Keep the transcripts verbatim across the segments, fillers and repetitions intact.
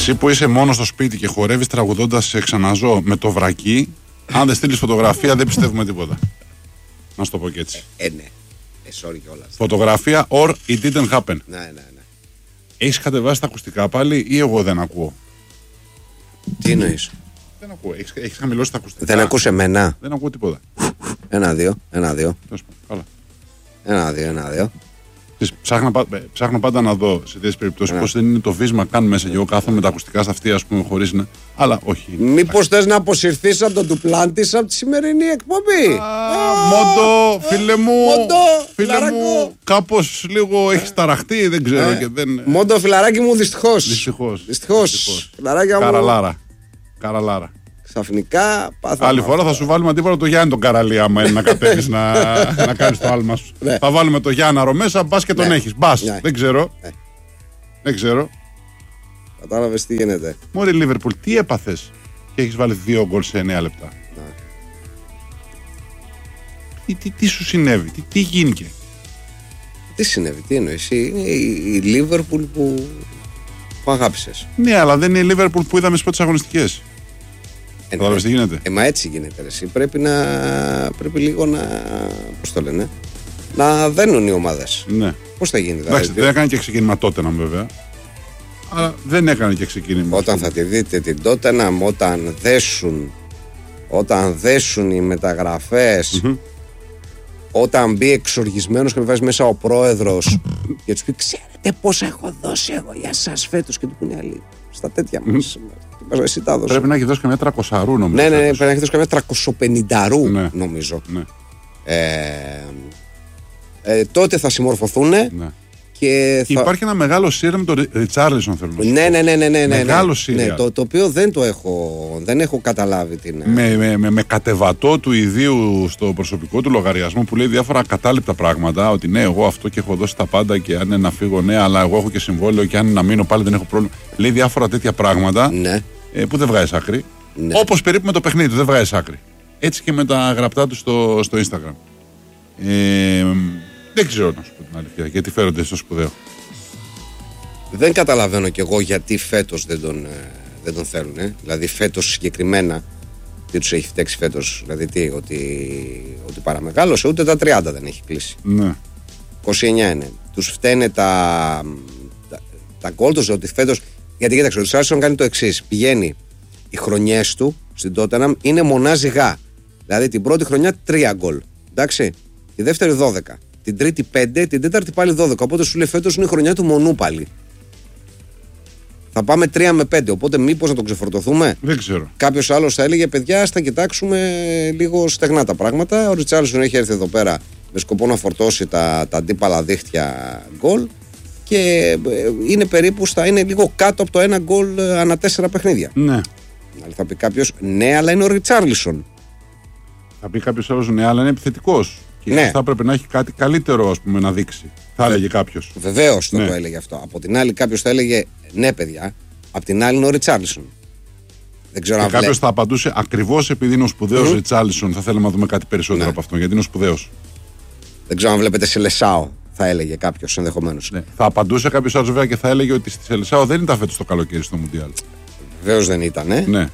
Εσύ που είσαι μόνο στο σπίτι και χορεύεις τραγουδώντας σε ξαναζώ με το βρακί, αν δεν στείλεις φωτογραφία δεν πιστεύουμε τίποτα. Να σου το πω και έτσι. Ε, ναι. Ε, sorry κιόλας. Φωτογραφία or it didn't happen. Ναι, ναι, ναι. Έχεις κατεβάσει τα ακουστικά πάλι ή εγώ δεν ακούω? Τι εννοείς? Δεν ακούω. Έχεις, έχεις χαμηλώσει τα ακουστικά? Δεν ακούς εμένα? Δεν ακούω τίποτα. Ένα, δύο, ένα, δύο. Καλά. Ένα, δύο, ένα, δύο. Ψάχνω, ψάχνω πάντα να δω σε τέτοιες περιπτώσεις πως δεν είναι το βίσμα καν μέσα και εγώ κάθομαι με τα ακουστικά στα αυτή, ας πούμε, χωρίς να. Αλλά όχι. Μήπως θες να αποσυρθείς από τον ντουπλάντης από τη σημερινή εκπομπή? Μόντο, φίλε μου. Μόντο, φίλε μου, κάπως λίγο έχεις ταραχτεί, δεν ξέρω. Και δεν... Μόντο, φιλαράκι μου, δυστυχώς. Δυστυχώς. Δυστυχώς. Φιλαράκια μου. Καραλάρα. Καραλάρα. Ξαφνικά πάθαμε. Άλλη φορά θα σου βάλουμε αντίπαλο το Γιάννη τον Καραλί, άμα είναι να κατέβεις να, να κάνεις το άλμα σου. Ναι. Θα βάλουμε το Γιάνναρο μέσα, μπας και τον Ναι. έχεις. Μπας. Ναι. Δεν ξέρω. Ναι. Δεν ξέρω. Κατάλαβες τι γίνεται. Μωρή Λίβερπουλ, τι έπαθες και έχεις βάλει δύο γκολ σε εννέα λεπτά? Ναι. Τι, τι, τι σου συνέβη, τι, τι γίνηκε? Τι συνέβη, τι εννοείς? Είναι η Λίβερπουλ που, που αγάπησες. Ναι, αλλά δεν είναι η Λίβερπουλ που είδαμε στις πρώτες αγωνιστικές. Ε, Κατάλαβες τι γίνεται? Ε, μα έτσι γίνεται, εσύ. Πρέπει να. Πρέπει λίγο να. Πώς το λένε? Να δένουν οι ομάδες. Ναι. Πώς θα γίνει, δηλαδή? Εντάξει, δεν έκανε και ξεκίνημα τότε, να βέβαια. Αλλά δεν έκανε και ξεκίνημα. Όταν θα τη δείτε την Tottenham, όταν δέσουν, όταν δέσουν οι μεταγραφές, mm-hmm. όταν μπει εξοργισμένος και με βάζει μέσα ο πρόεδρος και τους πει, ξέρετε πόσα έχω δώσει εγώ για σας φέτος, και του πούνε άλλοι στα τέτοια μας. Mm-hmm. Εσύ τα δώσε. Πρέπει να έχει δώσει καμιά τρακοσαρού, νομίζω. Ναι, ναι, ναι, πρέπει να έχει δώσει καμιά τρακοσοπενηνταρού, ναι. νομίζω. Ναι. Ε, ε, τότε θα συμμορφωθούν. Ναι. Και θα... Υπάρχει ένα μεγάλο σύριαλ με τον Ριτσάρλισον, θέλω να σου ναι, ναι, ναι, ναι, ναι, μεγάλο ναι, σύριαλ. ναι, το, το οποίο δεν το έχω, δεν έχω καταλάβει την... Με, με, με, με κατεβατό του ιδίου στο προσωπικό του λογαριασμό που λέει διάφορα ακατάληπτα πράγματα. Ότι ναι, εγώ αυτό και έχω δώσει τα πάντα και αν είναι να φύγω, ναι, αλλά εγώ έχω και συμβόλαιο και αν είναι να μείνω πάλι δεν έχω πρόβλημα. Λέει διάφορα τέτοια πράγματα, ναι. ε, που δεν βγάζει άκρη. Ναι. Όπως περίπου με το παιχνίδι του, δεν βγάζει άκρη. Έτσι και με τα γραπτά του στο, στο Instagram. Ε, δεν ξέρω να σου πω την αλήθεια, γιατί φέρονται στο σπουδαίο. Δεν καταλαβαίνω κι εγώ γιατί φέτος δεν τον, δεν τον θέλουν. Ε. Δηλαδή φέτος συγκεκριμένα, τι τους έχει φταίξει φέτος? Δηλαδή τι, ότι, ότι παραμεγάλωσε, ούτε τα τριάντα δεν έχει κλείσει. Ναι. είκοσι εννιά είναι. Τους φταίνε τα, τα, τα γκολ τους, ότι φέτος... Γιατί κοίταξε, ο Ρισάρλισον κάνει το εξής. Πηγαίνει οι χρονιές του στην Tottenham είναι μονά ζυγά. Δηλαδή την πρώτη χρονιά τρία γκολ. Εντάξει. Τη δεύτερη δώδεκα. Την τρίτη πέντε, την τέταρτη πάλι δώδεκα. Οπότε σου λέει φέτος είναι η χρονιά του μονού πάλι. Θα πάμε τρία με πέντε. Οπότε μήπως να τον ξεφορτωθούμε? Δεν ξέρω. Κάποιος άλλος θα έλεγε, παιδιά, ας τα κοιτάξουμε λίγο στεγνά τα πράγματα. Ο Ριτσάρλισον έχει έρθει εδώ πέρα με σκοπό να φορτώσει τα, τα αντίπαλα δίχτυα γκολ. Και είναι περίπου στα, είναι λίγο κάτω από το ένα γκολ ανά τέσσερα παιχνίδια. Ναι. Αλλά θα πει κάποιος, ναι, αλλά είναι ο Ριτσάρλισον. Θα πει κάποιος άλλος, ναι, αλλά είναι επιθετικός. Και ναι. θα έπρεπε να έχει κάτι καλύτερο, ας πούμε, να δείξει. Θα έλεγε κάποιος. Βεβαίως θα ναι. το έλεγε αυτό. Από την άλλη, κάποιος θα έλεγε, ναι, παιδιά. Απ' την άλλη είναι ο Ριτσάρλισον. Δεν ξέρω και αν κάποιος βλέ... θα απαντούσε ακριβώς επειδή είναι ο σπουδαίος mm-hmm. Ριτσάρλισον. Θα θέλαμε να δούμε κάτι περισσότερο ναι. από αυτόν, γιατί είναι ο σπουδαίος. Δεν ξέρω αν βλέπετε σε Λεσάο, θα έλεγε κάποιος ενδεχομένως. Ναι. Θα απαντούσε κάποιος άλλος βέβαια και θα έλεγε ότι στη Σελεσάο δεν ήταν φέτος το καλοκαίρι στο Μουντιάλ. Βεβαίως δεν ήταν, ε. Ναι. Ε,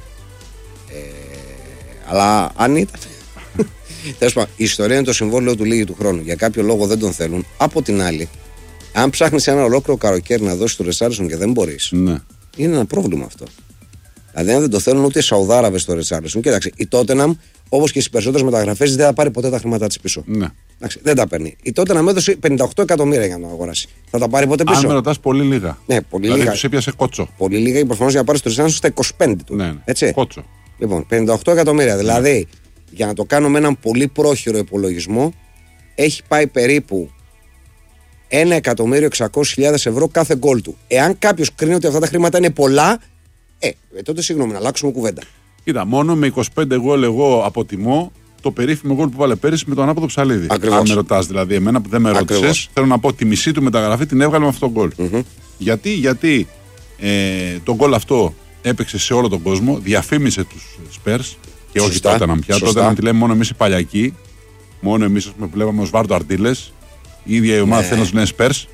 αλλά αν ήταν. Τέλος πάντων, η ιστορία είναι το συμβόλαιο του λίγη του χρόνου. Για κάποιο λόγο δεν τον θέλουν. Από την άλλη, αν ψάχνεις ένα ολόκληρο καλοκαίρι να δώσεις του Ριτσάρλισον και δεν μπορείς, ναι. είναι ένα πρόβλημα αυτό. Δηλαδή, αν δεν το θέλουν ούτε οι Σαουδάραβες στο Ριτσάρλισον, κοίταξε, η Tottenham, όπως και στις περισσότερες μεταγραφές, δεν θα πάρει ποτέ τα χρήματά της πίσω. Ναι. Εντάξει, δεν τα παίρνει. Η Tottenham έδωσε πενήντα οκτώ εκατομμύρια για να τον αγοράσει. Θα τα πάρει ποτέ πίσω? Αν με ρωτάς, πολύ λίγα. Ναι, πολύ δηλαδή, λίγα. Τους έπιασε κότσο. Πολύ λίγα, προφανώς για να πάρει το Ριτσάρλισον στα είκοσι πέντε του. Ναι, ναι. Έτσι. Κότσο. Λοιπόν, πενήντα οκτώ εκατομμύρια. Ναι. Δηλαδή, για να το κάνω με έναν πολύ πρόχειρο υπολογισμό, έχει πάει περίπου ένα εκατομμύριο εξακόσιες χιλιάδες ευρώ κάθε γκολ του. Εάν κάποιος κρίνει ότι αυτά τα χρήματα είναι πολλά, ε, ε τότε συγγνώμη, να αλλάξουμε κουβέντα. Κοίτα, μόνο με είκοσι πέντε γκολ εγώ αποτιμώ το περίφημο γκολ που βάλε πέρυσι με τον ανάποδο ψαλίδι. Ακριβώς. Αν με ρωτάς δηλαδή, εμένα που δεν με ρώτησες, θέλω να πω τη μισή του μεταγραφή την έβγαλε με αυτό το γκολ. Mm-hmm. Γιατί, γιατί ε, το γκολ αυτό έπαιξε σε όλο τον κόσμο, διαφήμισε τους Spurs και όχι τότε να πια. Τότε να τη λέμε μόνο εμείς οι παλιακοί, μόνο εμείς που βλέπαμε ως Βάρτο Αρτίλες, η ίδια η ομάδα ναι. θέλει να λένε Spurs.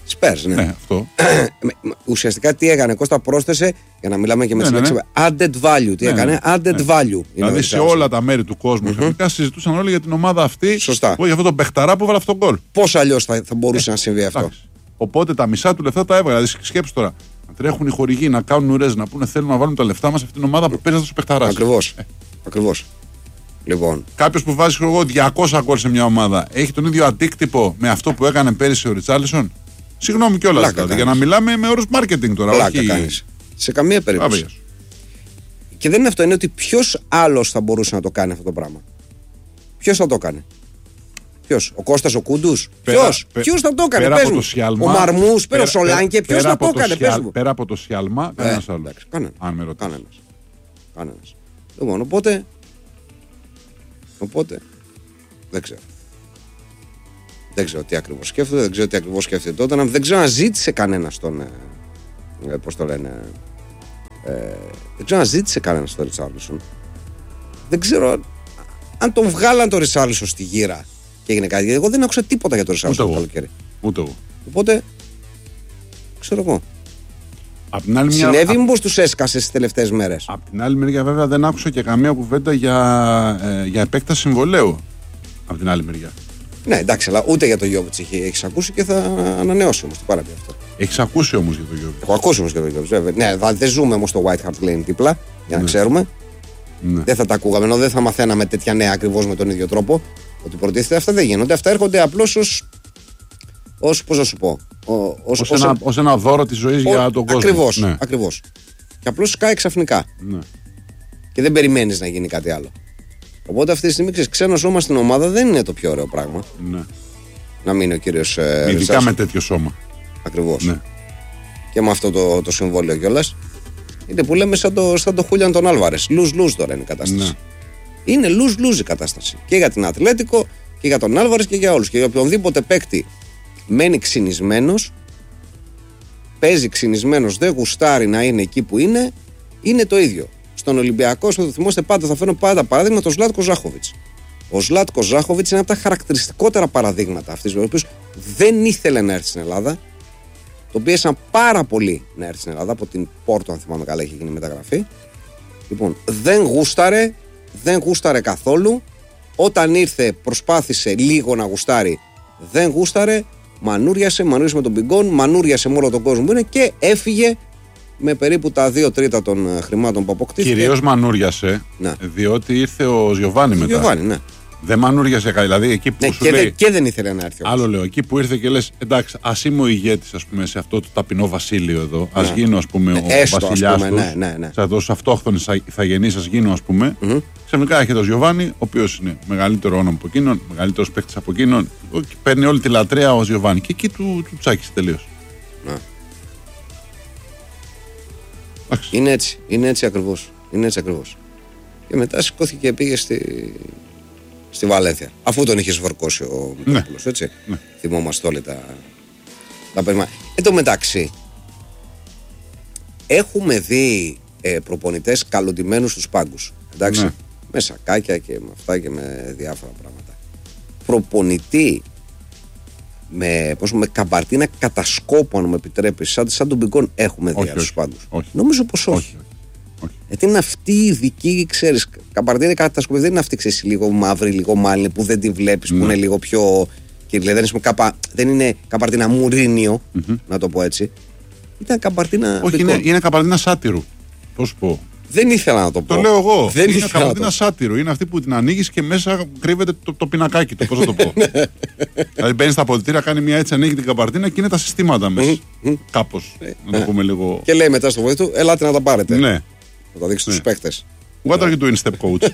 Spurs, ναι. Ναι, αυτό. Ουσιαστικά τι έκανε, Κώστα, πρόσθεσε, για να μιλάμε και με ναι, τις ναι, λέξεις, added value. Τι ναι, έκανε, ναι, added ναι. value. Δηλαδή σε όλα τα μέρη του κόσμου mm-hmm. συζητούσαν όλοι για την ομάδα αυτή. Σωστά. Για αυτόν τον παιχταρά που έβαλε αυτόν τον γκολ. Πώς αλλιώς θα, θα μπορούσε ε, να συμβεί αυτό. Εντάξει. Οπότε τα μισά του λεφτά τα έβγαλε. Δηλαδή σκέψου τώρα. Να τρέχουν οι χορηγοί, να κάνουν ουρές, να πούνε θέλουν να βάλουν τα λεφτά μας σε αυτήν την ομάδα που παίζει αυτό ο παιχταράς. Ακριβώς. Ε. Ακριβώς. Λοιπόν. Κάποιος που βάζει εγώ διακόσια γκολ σε μια ομάδα έχει τον ίδιο αντίκτυπο με αυτό που έκανε πέρυσι ο Ριτσάλισον. Συγγνώμη κιόλας δηλαδή, για να μιλάμε με όρους marketing τώρα. Πλάκα όχι... κάνεις. Σε καμία περίπτωση. Άβεγες. Και δεν είναι αυτό, είναι ότι ποιος άλλος θα μπορούσε να το κάνει αυτό το πράγμα. Ποιος θα το κάνει. Ποιος, ο Κώστας ο Κούντους. Ποιος, πε, ποιος θα το έκανε. Πέρα πες από μου. το σιάλμα, ο Μαρμούς, πέρα, ο Σολάνκε, ποιος θα το έκανε. Σιάλ, πέρα από το σιάλμα, ε, κανένας άλλος. Κανένα, αν με ρωτήσεις. Κανένας. Κανένας. Λοιπόν, οπότε. Οπότε. Δεν ξέρω. Δεν ξέρω τι ακριβώς σκέφτεται, δεν ξέρω τι ακριβώς σκέφτεται τότε. Δεν ξέρω αν ζήτησε κανένας τον. Ε, πώς το λένε. Ε, δεν ξέρω αν ζήτησε κανένας τον Ριτσάρλισον. Δεν ξέρω αν τον βγάλαν τον Ριτσάρλισον στη γύρα και έγινε κάτι. Εγώ δεν άκουσα τίποτα για τον Ριτσάρλισον το καλοκαίρι. Ούτε εγώ. Οπότε. Ξέρω εγώ. Απ' την άλλη Συνέβη μια... μήπως τους έσκασε στις τελευταίες μέρες. Απ' την άλλη μεριά, βέβαια, δεν άκουσα και καμία κουβέντα για, ε, για επέκταση συμβολέου. Απ' την άλλη μεριά. Ναι, εντάξει, αλλά ούτε για το Γιώβιτς έχει ακούσει και θα ανανεώσει όμως. Τι πάρα αυτό. Έχει ακούσει όμως για το Γιώβιτς. Έχω ακούσει όμως για το Γιώβιτς, βέβαια. Ναι, δεν ζούμε όμως το White Hart Lane δίπλα, για να ναι. ξέρουμε. Ναι. Δεν θα τα ακούγαμε, ενώ δεν θα μαθαίναμε τέτοια νέα ακριβώς με τον ίδιο τρόπο. Ότι προτίθεται, αυτά δεν γίνονται. Αυτά έρχονται απλώς ως. ως πώς να σου πω. Ως, ως, ένα, ως ένα δώρο της ζωής ο, για τον κόσμο. Ακριβώς. Ναι. Ακριβώς. Και απλώς σκάει ξαφνικά. Ναι. Και δεν περιμένεις να γίνει κάτι άλλο. Οπότε αυτή τη στιγμή ξέρεις, ξένο σώμα στην ομάδα δεν είναι το πιο ωραίο πράγμα. Ναι. Να μείνει ο κύριος. Ε, Ειδικά Ριτσάρλισον. με τέτοιο σώμα. Ακριβώς. Ναι. Και με αυτό το, το συμβόλαιο κιόλας. Είναι που λέμε σαν το, σαν το Χούλιαν τον Άλβαρες. Lose-lose τώρα είναι η κατάσταση. Ναι. Είναι lose-lose η κατάσταση. Και για την Ατλέτικο και για τον Άλβαρες και για όλους. Και για οποιονδήποτε παίκτη μένει ξυνισμένος, παίζει ξυνισμένος, δεν γουστάρει να είναι εκεί που είναι, είναι το ίδιο. Στον Ολυμπιακό, στο το θυμόστε πάντα, θα φέρνω πάντα παράδειγμα το Ζλάτκο Ζάχοβιτς. Ο Ζλάτκο Ζάχοβιτς είναι από τα χαρακτηριστικότερα παραδείγματα αυτής, ο οποίος δεν ήθελε να έρθει στην Ελλάδα. Τον πίεσαν πάρα πολύ να έρθει στην Ελλάδα. Από την Πόρτο, αν θυμάμαι καλά, είχε γίνει μεταγραφή. Λοιπόν, δεν γούσταρε, δεν γούσταρε καθόλου. Όταν ήρθε, προσπάθησε λίγο να γουστάρει, δεν γούσταρε. Μανούριασε, μανούριασε με τον Πιγκόν, μανούριασε με όλο τον κόσμο που είναι και έφυγε με περίπου τα δύο τρίτα των χρημάτων που αποκτήθηκε. Κυρίως μανούριασε, ναι. Διότι ήρθε ο Γιωβάνι μετά. Γιωβάνι, ναι. Δεν μανούριασε, δηλαδή εκεί που ναι, σου και, λέει. δε, και δεν ήθελε να έρθει. Όμως. Άλλο λέω, εκεί που ήρθε και λες, εντάξει, ας είμαι ο ηγέτης, ας πούμε, σε αυτό το ταπεινό βασίλειο εδώ. Ας ναι. γίνω, ας πούμε, ο βασιλιάς τους. Ναι, ναι, ναι. Σε τους αυτόχθονες ηθαγενείς, ας γίνω, ας πούμε. Mm-hmm. Ξαφνικά έρχεται ο Γιωβάνι, ο οποίος είναι μεγαλύτερο όνομα από εκείνον, μεγαλύτερος παίκτης από εκείνον. Και παίρνει όλη τη λατρεία ο Γιωβάνι. Και εκεί του, του τσάκισε τελείως. Ναι. Είναι έτσι, είναι έτσι ακριβώς. Είναι έτσι ακριβώς. Και μετά σηκώθηκε και πήγε στη, στη Βαλένθια. Αφού τον είχε σφορκώσει ο Μητρόπουλος, ναι. Έτσι. Ναι. Θυμόμαστε όλοι τα, τα περιμά. Εν τω μεταξύ, έχουμε δει ε, προπονητές καλοντημένους στους πάγκους. Εντάξει. Ναι. Με σακάκια και με αυτά και με διάφορα πράγματα. Προπονητή με, πώς, με καμπαρτίνα κατά σκόπο, αν μου επιτρέπεις, σαν, σαν τον Μπιγκόν έχουμε δει στους πάγκους. Νομίζω πως όχι. όχι. όχι. Γιατί είναι αυτή η ειδική, ξέρεις, καμπαρτίνα κατά σκοπό, δεν είναι αυτή, ξέρεις, λίγο μαύρη, λίγο μάλλη, που δεν τη βλέπεις, ναι. Που είναι λίγο πιο. Κύριε, δεν, καπα, δεν είναι καμπαρτίνα Μουρίνιο, mm-hmm. να το πω έτσι. Ήταν καμπαρτίνα. Όχι, είναι, είναι καμπαρτίνα σάτυρου. Πώς πω. Δεν ήθελα να το πω. Το λέω εγώ. Δεν είναι καμπαρτίνα σάτυρου. Είναι αυτή που την ανοίγεις και μέσα κρύβεται το, το πινακάκι του. Πώς θα το πω. Δηλαδή μπαίνει στα αποδυτήρια, κάνει μια έτσι, ανοίγει την καμπαρτίνα και είναι τα συστήματα μέσα. Κάπως. Να το πούμε λίγο. Και λέει μετά στο βοηθό του, ελάτε να τα πάρετε. Ναι. Να τα δείξει στους παίκτες. What are you doing, step coach?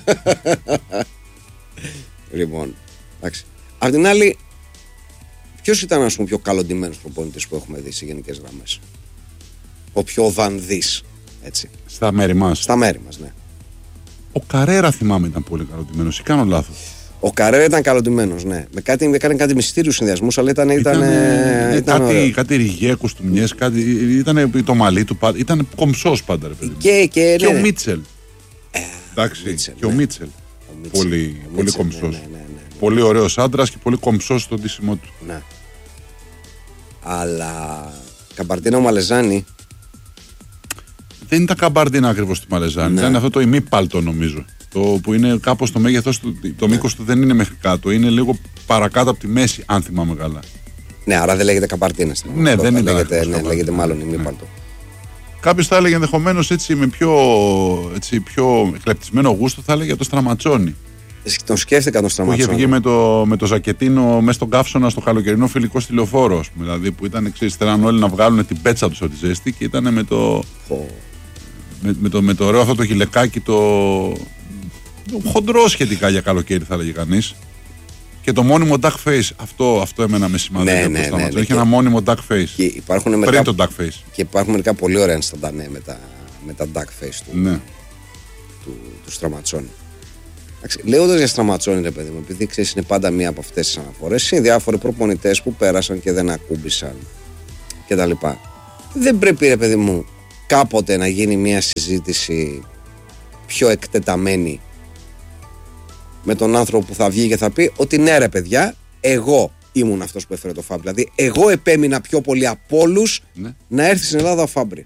Λοιπόν. Εντάξει. Απ' την άλλη, ποιος ήταν, ας πούμε, πιο καλοντημένος προπονητής που έχουμε δει σε γενικές γραμμές? Ο πιο δανδύς. Έτσι. Στα μέρη μας. Στα μέρη μας, ναι. Ο Καρέρα θυμάμαι ήταν πολύ καλοντημένος, ή κάνω λάθος? Ο Καρέρα ήταν καλοντημένος, ναι. Με κάτι, έκανε κάτι μυστήριους συνδυασμούς, αλλά ήταν. ήταν, ήταν, ε, ήταν κάτι, κάτι ριγέκους του μιες, κάτι, ήταν το μαλλί του, ήταν κομψός πάντα, ρε παιδί. Και, και, και ναι. ο Μίτσελ. Ε, Εντάξει, Μίτσελ, και ναι. ο Μίτσελ. Ο Μίτσελ. Πολύ, ο πολύ Μίτσελ, κομψός. Ναι, ναι, ναι, ναι, ναι. Πολύ ωραίος άντρας και πολύ κομψός στο ντύσιμό του. Ναι. Αλλά Καμπαρντίνα Μαλεζάνη. Δεν ήταν Καμπαρντίνα ακριβώς τη Μαλεζάνη. Ναι. Ήταν αυτό το ημίπαλτο νομίζω. Το που είναι κάπως το μέγεθος, το, το ναι. μήκος του δεν είναι μέχρι κάτω. Είναι λίγο παρακάτω από τη μέση, αν θυμάμαι καλά. Ναι, άρα δεν λέγεται Καμπαρντίνα. Ναι, δεν είναι. Λέγεται, ναι, λέγεται μάλλον ημίπαλτο. Ναι. Κάποιος θα έλεγε ενδεχομένως έτσι με πιο, έτσι, πιο εκλεπτισμένο γούστο, θα έλεγε το Στραματσόνι. Τον σκέφτηκα τον Στραματσόνι. Που είχε βγει με το, με το ζακετίνο μέσα στον καύσωνα στο καλοκαιρινό φιλικό στη Λεωφόρο, ας πούμε. Δηλαδή που ήταν εξής, θέλαν όλοι να βγάλουν την πέτσα τους από τη ζέστη και ήταν με το. Oh. Με, με, το, με το ωραίο αυτό το γυλεκάκι, το, το χοντρό σχετικά για καλοκαίρι, θα έλεγε κανείς. Και το μόνιμο duck face, αυτό, αυτό εμένα με σημαίνει. Ναι, ναι, ναι, ναι, έχει ένα μόνιμο duck face. Και υπάρχουν πριν μερικά, το duck face. Και υπάρχουν μερικά πολύ ωραία ενσταντανέ με τα, με τα duck face του, ναι. του, του, του Στραματσόνι. Λέγοντας για Στραματσόνι, ρε παιδί μου, επειδή ξέρεις είναι πάντα μία από αυτές τις αναφορές, είναι διάφοροι προπονητές που πέρασαν και δεν ακούμπησαν κτλ. Δεν πρέπει, ρε παιδί μου, κάποτε να γίνει μία συζήτηση πιο εκτεταμένη με τον άνθρωπο που θα βγει και θα πει ότι ναι, ρε παιδιά, εγώ ήμουν αυτός που έφερε το Φάμπρι. Δηλαδή, εγώ επέμεινα πιο πολύ από όλους ναι. να έρθει στην Ελλάδα ο Φάμπρι.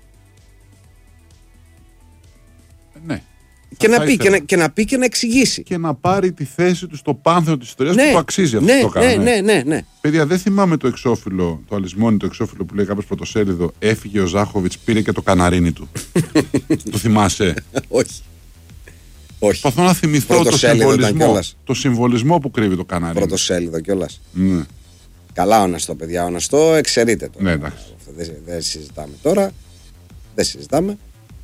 Ναι. Και να, πει, και, να, και να πει και να εξηγήσει. Και να πάρει τη θέση του στο πάνθεο της ιστορίας ναι, που το αξίζει αυτό ναι, το κάνει. Ναι, ναι, ναι, ναι. Παιδιά, δεν θυμάμαι το εξώφυλλο, το αλυσμόνι, το εξώφυλλο που λέει κάποιος πρωτοσέλιδο. Έφυγε ο Ζάχοβιτς, πήρε και το καναρίνι του. Το θυμάσαι? Όχι. Όχι. Προσπαθώ να θυμηθώ το συμβολισμό, το συμβολισμό που κρύβει το καναρίνι. Πρωτοσέλιδο κιόλας. Ναι. Καλά οναστό, παιδιά. Οναστό εξαιρείται τώρα. Ναι, εντάξει. Δεν, δεν συζητάμε τώρα. Δεν συζητάμε.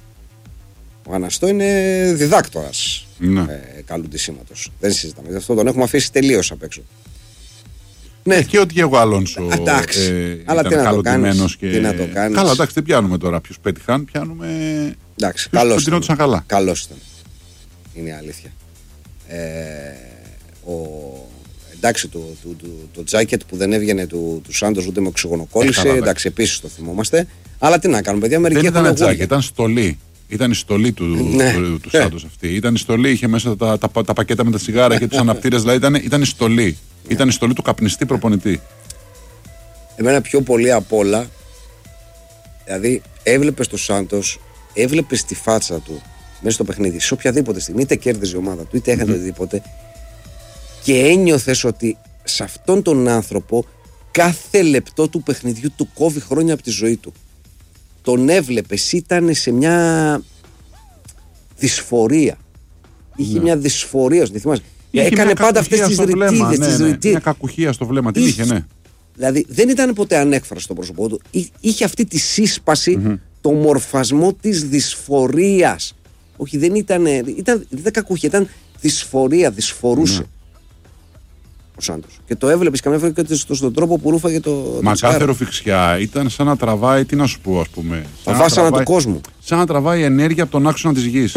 Ο Αναστό είναι διδάκτορας ναι. ε, καλού ντυσίματος. Δεν συζητάμε. Γι' αυτό τον έχουμε αφήσει τελείως απ' έξω. Ναι. Και ότι και εγώ Αλόνσο εντάξει. Ε, αλλά ήταν καλοντημένος και... και... τι να το κάνεις. Καλά, εντάξει, δεν πιάνουμε τώρα ποιους πέτυχαν. Πιάνουμε εντάξει, καλώς ήταν. Καλά. Καλώς ήταν. Είναι η αλήθεια. Ε, ο... Εντάξει, το, το, το, το, το τζάκετ που δεν έβγαινε του, του Σάντος ούτε με οξυγονοκόλληση. Ε, εντάξει, επίσης το θυμόμαστε. Αλλά τι να κάνουμε, παιδιά, μερικοί δεν ήταν τζάκετ, ήταν στολή. Ήταν η στολή του, ναι. του, του ναι. Σάντος αυτή. Ήταν η στολή, είχε μέσα τα, τα, τα, τα πακέτα με τα τσιγάρα και τους αναπτήρες. Δηλαδή ήταν, ήταν η στολή. Ναι. Ήταν η στολή του καπνιστή προπονητή. Εμένα πιο πολύ απ' όλα, δηλαδή έβλεπες τον Σάντος, έβλεπες τη φάτσα του μέσα στο παιχνίδι, σε οποιαδήποτε στιγμή, είτε κέρδιζε η ομάδα του, είτε έκανε mm. οτιδήποτε, και ένιωθες ότι σε αυτόν τον άνθρωπο κάθε λεπτό του παιχνιδιού του κόβει χρόνια από τη ζωή του. Τον έβλεπες, ήταν σε μια δυσφορία. Είχε ναι. μια δυσφορία, δεν θυμάσαι. Έκανε πάντα αυτές τις ρητίδες. Ναι, ναι, μια κακουχία στο βλέμμα, τι είχε, ναι. Δηλαδή δεν ήταν ποτέ ανέκφραστο στο πρόσωπό του. Είχε αυτή τη σύσπαση, mm-hmm. το μορφασμό της δυσφορίας. Όχι, δεν ήταν, ήταν, ήταν κακουχία, ήταν δυσφορία, δυσφορούσε. Mm-hmm. Ο Σάντος. Και το έβλεπες καμιά φορά και στον τρόπο που ρούφαγε το. Μα κάθε ροφιξιά ήταν σαν να τραβάει, τι να σου πω, ας πούμε. Τα βάσανα του κόσμου. Σαν να τραβάει ενέργεια από τον άξονα της γης.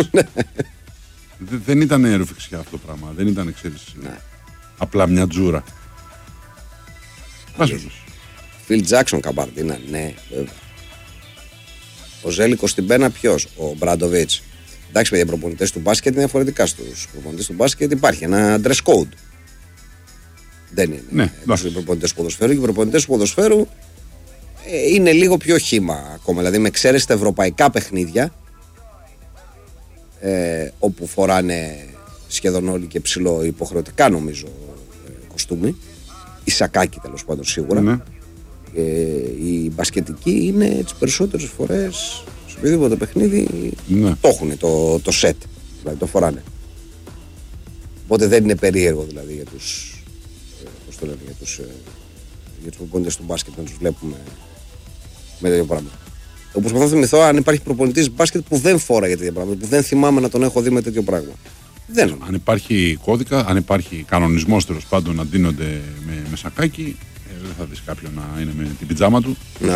Δεν ήταν ροφιξιά αυτό το πράγμα. Δεν ήταν, ξέρεις, ναι. απλά μια τζούρα. Φιλ Τζάκσον Καμπαρντίνα, ναι, βέβαια. Ο Ζέλικος στην πένα ποιος? Ο Μπράντοβιτς. Εντάξει, παιδιά, οι προπονητές του μπάσκετ είναι διαφορετικά. Στους προπονητές του μπάσκετ υπάρχει ένα dress code. Δεν είναι. Ναι, οι προπονητές του ποδοσφαίρου και οι προπονητές του ποδοσφαίρου ε, είναι λίγο πιο χύμα ακόμα. Δηλαδή, με εξαίρεση τα ευρωπαϊκά παιχνίδια, ε, όπου φοράνε σχεδόν όλοι και ψηλό υποχρεωτικά, νομίζω, ε, κοστούμι. Η σακάκι, τέλος πάντων, σίγουρα. Ναι. Ε, οι μπασκετικοί είναι τις περισσότερες φορές σε οποιοδήποτε παιχνίδι ναι. το έχουν το, το set. Δηλαδή το φοράνε. Οπότε δεν είναι περίεργο δηλαδή για τους. Πώς το λένε, για τους, για τους προπονητές του μπάσκετ να τους βλέπουμε με τέτοιο πράγμα. Όπως προσπαθώ να θυμηθώ αν υπάρχει προπονητής μπάσκετ που δεν φόραγε τέτοια πράγματα, που δεν θυμάμαι να τον έχω δει με τέτοιο πράγμα. Δεν. Αν υπάρχει κώδικα, αν υπάρχει κανονισμός τέλος πάντων να ντύνονται με, με σακάκι, ε, δεν θα δεις κάποιον να είναι με την πιτζάμα του. Να.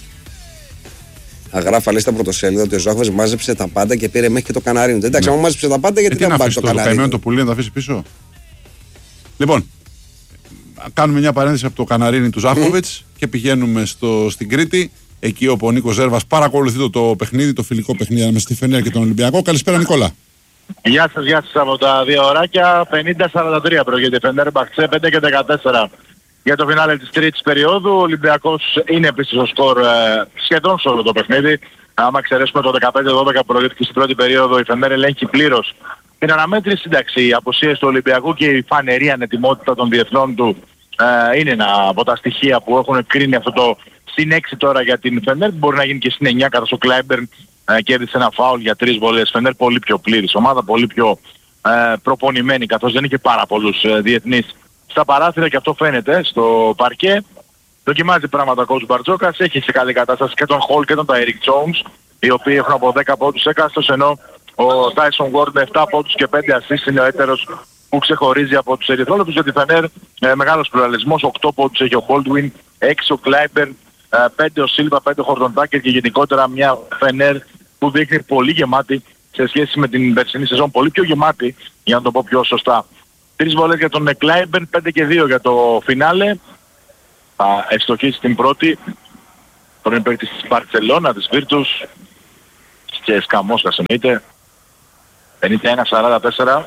Αγράφα λέει στα πρωτοσέλιδα ότι ο Ζάχοβιτς μάζεψε τα πάντα και πήρε μέχρι και το καναρίνι. Ναι. Εντάξει, αν μάζεψε τα πάντα, γιατί ε, δεν πάρει το, το καναρίνι. Το καημένο το πουλί να τα αφήσει πίσω. Λοιπόν, κάνουμε μια παρένθεση από το καναρίνι του Ζάχοβιτς mm. και πηγαίνουμε στο, στην Κρήτη. Εκεί όπου ο Νίκος Ζέρβας παρακολουθεί το, το παιχνίδι, το φιλικό παιχνίδι ανάμεσα στη Φενέρ και τον Ολυμπιακό. Καλησπέρα, Νικόλα. Γεια σας, γεια σας από τα δύο ωράκια. πενήντα σαράντα τρία προηγείται η Φενέρ Μπαχτσέ, πέντε και δεκατέσσερα για το φινάλε της τρίτης περίοδου. Ο Ολυμπιακός είναι επίσης στο σκορ ε, σχεδόν σε όλο το παιχνίδι. Άμα εξαιρέσουμε το δεκαπέντε δώδεκα που προηγήθηκε στην πρώτη περίοδο, η Φενέρ ελέγχει πλήρως την αναμέτρηση. Σύνταξη, οι αποσίες του Ολυμπιακού και η φανερή ανετοιμότητα των διεθνών του ε, είναι ένα από τα στοιχεία που έχουν κρίνει αυτό το συν έξι τώρα για την Φενέρ. Μπορεί να γίνει και συν εννιά, καθώς ο Κλάιμπερν ε, κέρδισε ένα φάουλ για τρεις βολές. Φενέρ πολύ πιο πλήρης ομάδα, πολύ πιο ε, προπονημένη, καθώς δεν είχε πάρα πολλούς ε, διεθνείς στα παράθυρα και αυτό φαίνεται στο παρκέ. Δοκιμάζει πράγματα ο coach Μπαρτζόκας, έχει σε καλή κατάσταση και τον Χολ και τον Τάιρικ Τζόουνς, οι οποίοι έχουν από δέκα πόντους έκαστος, ενώ ο Τάισον Γουόρντ με επτά πόντους και πέντε ασίστ είναι ο έτερος που ξεχωρίζει από τους ερυθρόλεπτους. Για τη Φενέρ ε, μεγάλος πλουραλισμός, οκτώ πόντους έχει ο Baldwin, έξι ο Κλάιμπερν, πέντε ο Σίλβα, πέντε ο Χορτοντάκερ και γενικότερα μια Φενέρ που δείχνει πολύ γεμάτη σε σχέση με την περσινή σεζόν, πολύ πιο γεμάτη για να το πω πιο σωστά. Τρεις βολές για τον Κλάιμπερν, πέντε και δύο για το φινάλε. Θα ευστοχίσει την πρώτη τον παίκτη της Μπαρτσελώνα, της Βίρτους και Σκαμόσας εννοείται. πενήντα ένα σαράντα τέσσερα.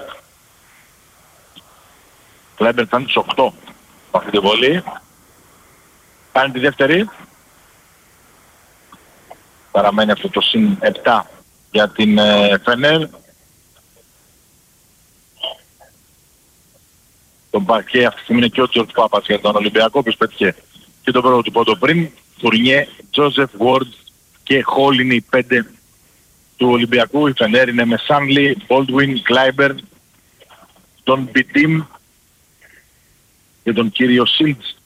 Κλάιμπερν θα είναι στους οκτώ αυτή τη βολή. Κάνει τη δεύτερη. Παραμένει αυτό το συν επτά για την ε, Φενέρ. Τον παρκέ αυτή τη στιγμή είναι και ο Τζορτ Πάπας για τον Ολυμπιακό, που πέτυχε και τον πρώτο του πόντο πριν. Φουρνιέ, Τζόζεφ, Γουόρντ και Χόλ είναι οι πέντε του Ολυμπιακού. Η Φενέρ είναι με Σάνλι, Μπόλτουιν, Κλάιμπερν, τον Μπιτίμ και τον κύριο Σίλτς.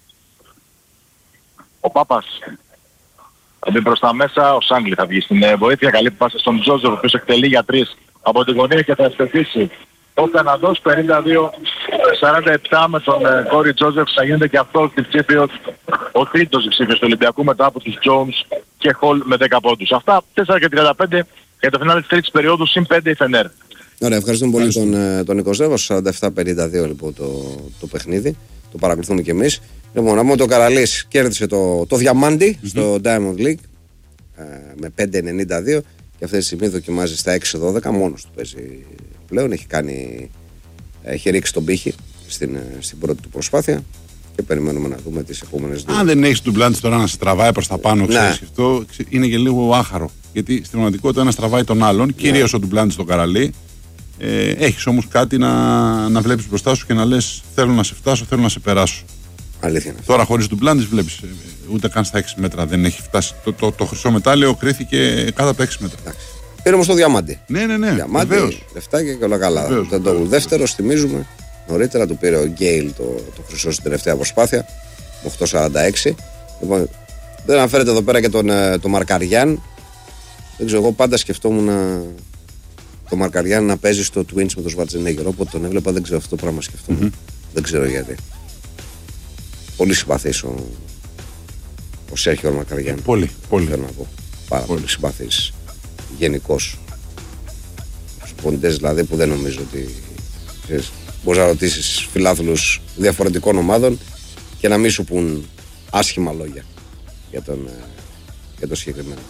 Ο Πάπας θα μπει προς τα μέσα, ο Σάνλι θα βγει στην βοήθεια. Καλή πάσα στον Τζόζεφ, ο οποίος εκτελεί για τρεις από την γωνία και θα ευθετήσει ο Καναδός. Πενήντα δύο σαράντα επτά με τον ε, Κόρι Τζόζεφ. Θα γίνεται και αυτό διψήφιος, ο τρίτος διψήφιος του Ολυμπιακού μετά από τους Τζόουνς και Χολ με δέκα πόντους. Αυτά τέσσερα και τριάντα πέντε για το φινάλε της τρίτης περίοδου, συν πέντε η Φενέρ. Ωραία, ευχαριστούμε πολύ τον, τον Νικοζέβα. σαράντα επτά πενήντα δύο λοιπόν το, το παιχνίδι. Το παρακολουθούμε κι εμείς. Λοιπόν, από το Καραλής κέρδισε το, το διαμάντι mm-hmm. στο Diamond League ε, με πέντε ενενήντα δύο και αυτή τη στιγμή δοκιμάζει στα έξι δώδεκα. Μόνος του παίζει πλέον. Έχει, κάνει, έχει ρίξει τον πύχη στην, στην πρώτη του προσπάθεια και περιμένουμε να δούμε τις επόμενες δύο. Αν δεν έχεις του Μπλάντς τώρα να σε τραβάει προς τα πάνω, ξέρεις, ναι. αυτό είναι και λίγο άχαρο. Γιατί στην πραγματικότητα ένας τραβάει τον άλλον, ναι. κυρίως ο του Μπλάντς στο Καραλί. Ε, έχεις όμως κάτι να, να βλέπεις μπροστά σου και να λες θέλω να σε φτάσω, θέλω να σε περάσω. Αλήθεια. Τώρα χωρίς του Μπλάντς βλέπεις ούτε καν στα έξι μέτρα δεν έχει φτάσει. Το, το, το χρυσό μετάλλιο κρίθηκε κάτω από τα έξι μέτρα. Εντάξει. Πήρε όμως το διαμάντι. Ναι, ναι, ναι. Διαμάντι, λεφτάκια και όλα καλά. Βεβαίως, το βεβαίως, δεύτερο, θυμίζουμε, νωρίτερα του πήρε ο Γκέιλ το, το χρυσό στην τελευταία προσπάθεια με οκτώ σαράντα έξι. Λοιπόν, δεν αναφέρεται εδώ πέρα και τον το Μαρκαριάν. Δεν ξέρω, εγώ πάντα σκεφτόμουν να, το Μαρκαριάν να παίζει στο Twins με τον Σβαρτζενέγκερ. Όποτε τον έβλεπα δεν ξέρω αυτό το πράγμα σκεφτόμουν. Mm-hmm. Δεν ξέρω γιατί. Πολύ συμπαθής ο, ο Σέρχιο Μαρκαριάν. Ε, πολύ, πολύ. Θέλω να πω. Πάρα πολύ, πολύ συμπαθής. Γενικώς. Στους ποντές δηλαδή που δεν νομίζω ότι ξέρεις, μπορείς να ρωτήσεις φιλάθλους διαφορετικών ομάδων και να μην σου πουν άσχημα λόγια για τον, για τον συγκεκριμένο.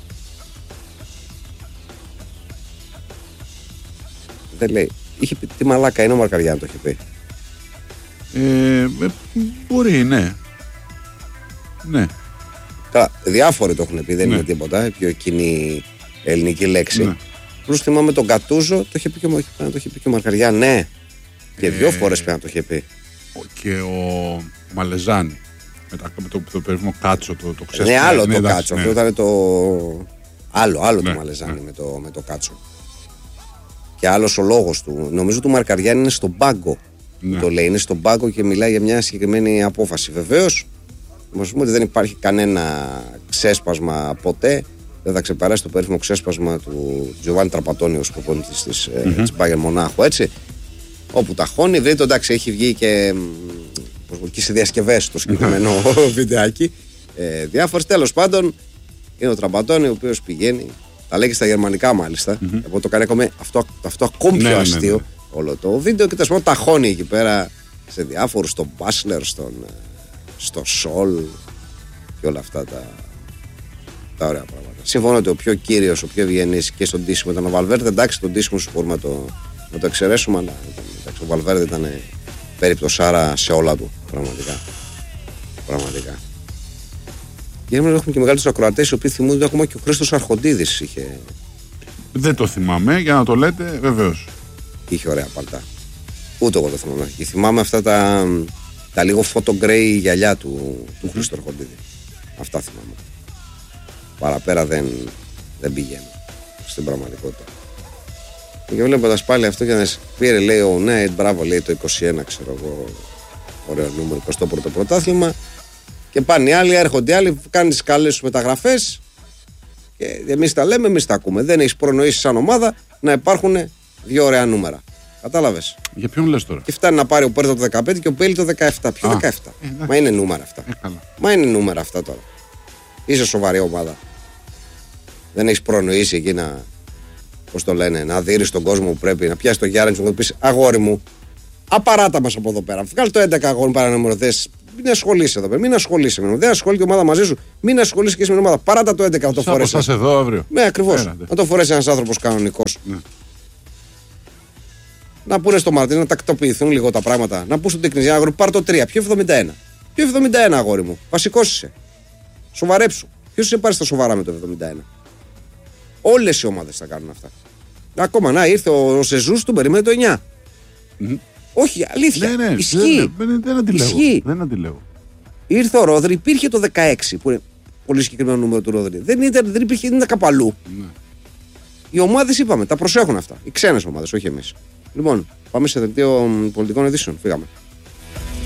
Δεν λέει. Είχε πει τι μαλάκα είναι ο Μαρκαριάν, το είχε πει. Ε, ε, μπορεί, ναι. Ναι. Καλά, διάφοροι το έχουν πει, δεν ναι. είναι τίποτα. Πιο κοινή ελληνική λέξη. Ναι. Plus θυμάμαι τον Κατούζο, το είχε πει και, το είχε πει και ο Μαρκαριάν, ναι. Και ε, δύο φορές πέρα το είχε πει. Και ο Μαλεζάνη. Με, τα, με το, το περίφημο κάτσο, το, το ξέσπασμα. Ναι, άλλο ναι, το εντάξει, κάτσο. Ναι. Αυτό ήταν το. Άλλο, άλλο ναι, το Μαλεζάνη ναι. με, το, με το κάτσο. Και άλλος ο λόγος του. Νομίζω του Μαρκαριάν είναι στον πάγκο. Ναι. Το λέει, είναι στον πάγκο και μιλάει για μια συγκεκριμένη απόφαση. Βεβαίως, να πούμε ότι δεν υπάρχει κανένα ξέσπασμα ποτέ. Δεν θα ξεπεράσει το περίφημο ξέσπασμα του Τζοβάνι Τραπατόνι ως προπονητής της mm-hmm. Μπάγερν Μονάχου, έτσι. Όπου ταχώνει, βρείτε, εντάξει, έχει βγει και, και σε διασκευές το συγκεκριμένο βιντεάκι. Ε, διάφορες, τέλος πάντων, είναι ο Τραπατόνι ο οποίος πηγαίνει, τα λέγει στα γερμανικά μάλιστα. Mm-hmm. Εγώ το κάνει ακόμα αυτό, αυτό ακόμη πιο ναι, αστείο. Ναι, ναι. Όλο το βίντεο και τέλος πάντων ταχώνει εκεί πέρα σε διάφορους, στον Μπάσλερ, στον, στο Σολ και όλα αυτά τα, τα ωραία πράγματα. Συμφωνώ ότι ο πιο κύριος, ο πιο ευγενής και στον ντύσιμο ήταν ο Βαλβέρντε. Εντάξει, τον ντύσιμο σου μπορούμε να το, να το εξαιρέσουμε, αλλά εντάξει, ο Βαλβέρντε ήταν περίπτωσάρα σε όλα του πραγματικά. Πραγματικά. Και έχουμε και μεγαλύτερους ακροατές οι οποίοι θυμούνται ότι ακόμα και ο Χρήστος Αρχοντίδης είχε. Δεν το θυμάμαι, για να το λέτε, βεβαίως. Είχε ωραία παλτά. Ούτε εγώ το θυμάμαι. Και θυμάμαι αυτά τα, τα λίγο φωτογκρέι γυαλιά του, του Χρήστου Αρχοντίδη. Αυτά θυμάμαι. Παραπέρα δεν, δεν πηγαίνω στην πραγματικότητα. Και βλέποντας πάλι αυτό και να πήρε, λέει ο Νέιτ, μπράβο, λέει το είκοσι ένα, ξέρω εγώ, ωραίο νούμερο, εικοστό πρώτο πρωτάθλημα. Και πάνε οι άλλοι, έρχονται οι άλλοι, κάνουν τις καλές σου μεταγραφές. Και εμείς τα λέμε, εμείς τα ακούμε. Δεν έχεις προνοήσει σαν ομάδα να υπάρχουν δύο ωραία νούμερα. Κατάλαβες. Για ποιον λες τώρα. Και φτάνει να πάρει ο Πέρτο το δεκαπέντε και ο Πέλη το δεκαεπτά. Ποιο Α, δεκαεπτά. Ε, Μα είναι νούμερα αυτά. Ε, Μα είναι νούμερα αυτά τώρα. Είσαι σοβαρή ομάδα. Δεν έχεις προνοήσει εκεί να. Πώς το λένε, να δείρεις τον κόσμο που πρέπει, να πιάσει το Γιάννη και να του πεις αγόρι μου, απαράτα μας από εδώ πέρα. Βγάλει το έντεκα αγόρι μου παρανομero. Μην ασχολείσαι εδώ πέρα, μην ασχολείσαι με Δεν ασχολείται η ομάδα μαζί σου, μην ασχολείσαι και εσύ με την ομάδα. Παράτα το έντεκα να το φορέσει. Θα εδώ αύριο. Ναι, ακριβώς. Να το φορέσει ένας άνθρωπος κανονικός. Ναι. Να πούνε στο Μαρτίν να τακτοποιηθούν λίγο τα πράγματα. Να πούν στον τεκνιζιά αγόρι, πάρ το τρία, ποιο εβδομήντα ένα. Ποιο εβδομήντα ένα αγόρι μου. Βασικός είσαι. Σοβαρέψου. Ποιο σε πάρει στα σοβαρά με το εβδομήντα ένα. Όλες οι ομάδες θα κάνουν αυτά. Ακόμα να ήρθε ο, ο Σεζούς, του περιμένει το εννιά. Mm. Όχι, αλήθεια. Ναι, ναι, ισχύει. Δεν, δεν, δεν αντιλέγω. Ισχύει. Δεν αντιλέγω. Ήρθε ο Ρόδρυ, υπήρχε το δεκαέξι που είναι πολύ συγκεκριμένο νούμερο του Ρόδρυ. Δεν, ήταν, δεν υπήρχε, δεν ήταν κάπου αλλού. Ναι. Οι ομάδες είπαμε, τα προσέχουν αυτά. Οι ξένες ομάδες, όχι εμείς. Λοιπόν, πάμε σε δελτίο πολιτικών ειδήσεων. Φύγαμε.